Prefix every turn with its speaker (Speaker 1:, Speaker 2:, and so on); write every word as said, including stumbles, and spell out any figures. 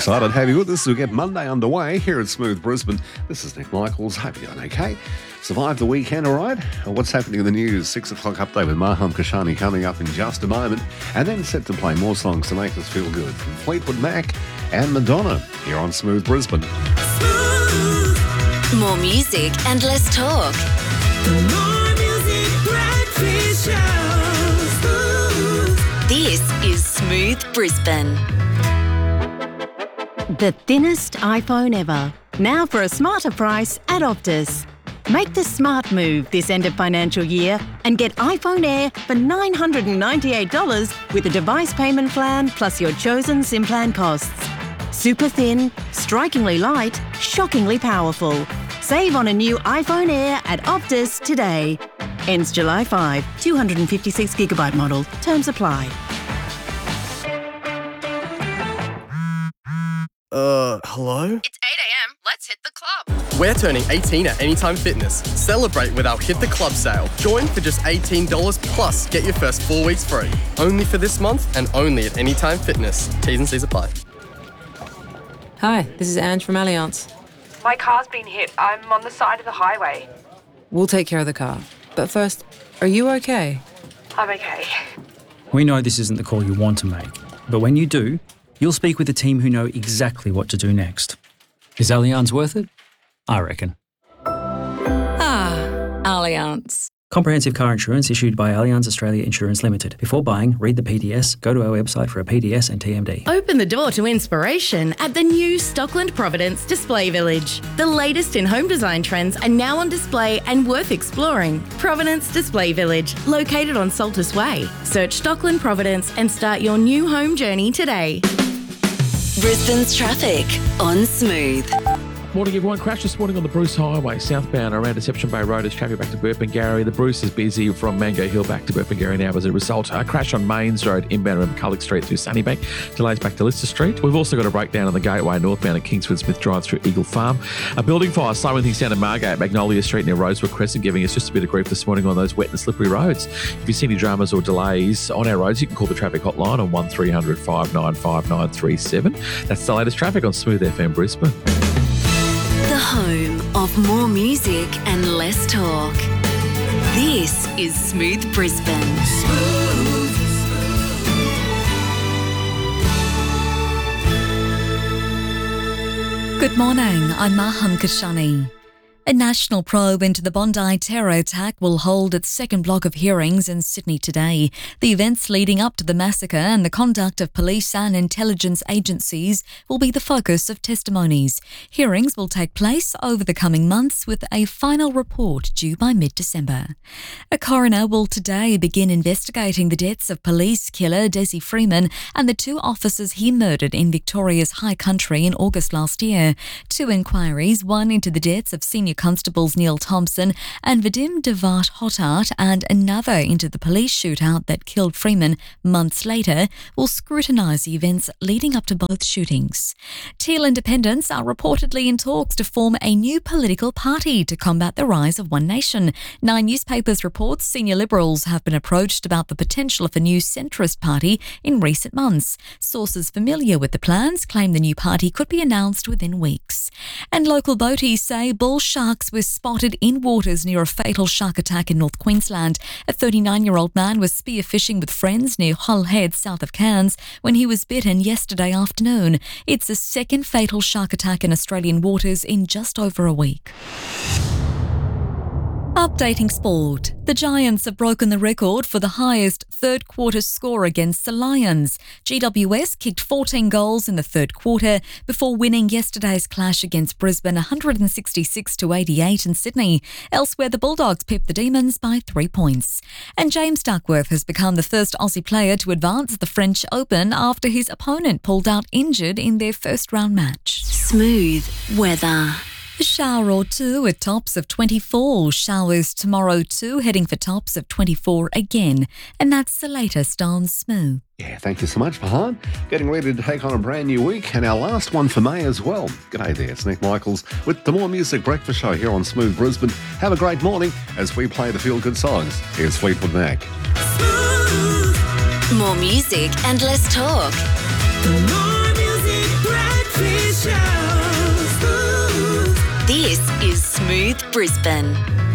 Speaker 1: excited to have you with us. We'll get Monday underway here at Smooth Brisbane. This is Nick Michaels. Hope you're doing okay. Survived the weekend, all right? What's happening in the news? Six o'clock update with Maham Kashani coming up in just a moment. And then set to play more songs to make us feel good from Fleetwood Mac and Madonna here on Smooth Brisbane.
Speaker 2: Smooth. More music and less talk. More music, breakfast show. Smooth. This is Smooth Brisbane.
Speaker 3: The thinnest iPhone ever. Now for a smarter price at Optus. Make the smart move this end of financial year and get iPhone Air for nine hundred ninety-eight dollars with a device payment plan plus your chosen SIM plan costs. Super thin, strikingly light, shockingly powerful. Save on a new iPhone Air at Optus today. Ends July fifth, two hundred fifty-six gigabyte model. Terms apply.
Speaker 4: Uh, hello?
Speaker 5: It's eight a.m. Let's hit the club.
Speaker 4: We're turning eighteen at Anytime Fitness. Celebrate with our Hit the Club sale. Join for just eighteen dollars plus get your first four weeks free. Only for this month and only at Anytime Fitness. T's and C's apply.
Speaker 6: Hi, this is Ange from Allianz.
Speaker 7: My car's been hit. I'm on the side of the highway.
Speaker 6: We'll take care of the car. But first, are you okay?
Speaker 7: I'm okay.
Speaker 8: We know this isn't the call you want to make, but when you do, you'll speak with a team who know exactly what to do next. Is Allianz worth it? I reckon.
Speaker 2: Ah, Allianz.
Speaker 8: Comprehensive car insurance issued by Allianz Australia Insurance Limited. Before buying, read the P D S, go to our website for a P D S and T M D.
Speaker 9: Open the door to inspiration at the new Stockland Providence Display Village. The latest in home design trends are now on display and worth exploring. Providence Display Village, located on Saltus Way. Search Stockland Providence and start your new home journey today.
Speaker 2: Brisbane's traffic on Smooth.
Speaker 10: Morning everyone. Crash this morning on the Bruce Highway southbound around Deception Bay Road as traffic back to Burpengary. The Bruce is busy from Mango Hill back to Burpengary now as a result. A crash on Mains Road inbound around McCulloch Street through Sunnybank. Delays back to Lister Street. We've also got a breakdown on the Gateway northbound at Kingsford Smith Drive through Eagle Farm. A building fire slowing things down to Margate at Magnolia Street near Rosewood Crescent, giving us just a bit of grief this morning on those wet and slippery roads. If you see any dramas or delays on our roads, you can call the traffic hotline on one three hundred five nine five nine three seven. That's the latest traffic on Smooth F M Brisbane.
Speaker 2: The home of more music and less talk. This is Smooth Brisbane. Smooth.
Speaker 11: Good morning, I'm Maham Kashani. A national probe into the Bondi terror attack will hold its second block of hearings in Sydney today. The events leading up to the massacre and the conduct of police and intelligence agencies will be the focus of testimonies. Hearings will take place over the coming months with a final report due by mid-December. A coroner will today begin investigating the deaths of police killer Desi Freeman and the two officers he murdered in Victoria's High Country in August last year. Two inquiries, one into the deaths of senior Constables Neil Thompson and Vadim Devat Hotart and another into the police shootout that killed Freeman months later, will scrutinise the events leading up to both shootings. Teal Independents are reportedly in talks to form a new political party to combat the rise of One Nation. Nine Newspapers reports senior Liberals have been approached about the potential of a new centrist party in recent months. Sources familiar with the plans claim the new party could be announced within weeks. And local boaties say bull sharks were spotted in waters near a fatal shark attack in North Queensland. A thirty-nine-year-old man was spearfishing with friends near Hull Head, south of Cairns, when he was bitten yesterday afternoon. It's the second fatal shark attack in Australian waters in just over a week. Updating sport. The Giants have broken the record for the highest third quarter score against the Lions. G W S kicked fourteen goals in the third quarter before winning yesterday's clash against Brisbane one sixty-six to eighty-eight in Sydney. Elsewhere, the Bulldogs pipped the Demons by three points. And James Duckworth has become the first Aussie player to advance at the French Open after his opponent pulled out injured in their first round match.
Speaker 2: Smooth weather.
Speaker 11: A shower or two at tops of twenty-four. Showers tomorrow too, heading for tops of twenty-four again. And that's the latest on Smooth.
Speaker 1: Yeah, thank you so much, Fahan. Getting ready to take on a brand new week and our last one for May as well. G'day there, it's Nick Michaels with the More Music Breakfast Show here on Smooth Brisbane. Have a great morning as we play the feel-good songs. Here's Fleetwood Mac.
Speaker 2: Smooth. More music and less talk. More music breakfast. This is Smooth Brisbane.